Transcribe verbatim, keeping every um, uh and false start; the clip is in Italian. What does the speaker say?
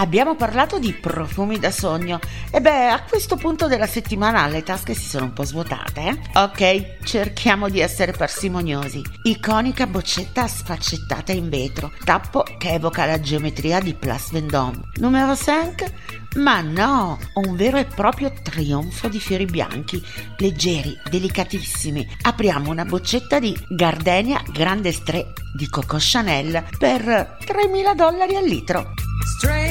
Abbiamo parlato di profumi da sogno e beh, a questo punto della settimana le tasche si sono un po' svuotate, eh? Ok, cerchiamo di essere parsimoniosi. Iconica boccetta sfaccettata in vetro, tappo che evoca la geometria di Place Vendôme. Numero cinque? Ma no, un vero e proprio trionfo di fiori bianchi, leggeri, delicatissimi. Apriamo una boccetta di Gardenia Grande Estré di Coco Chanel per tremila dollari al litro.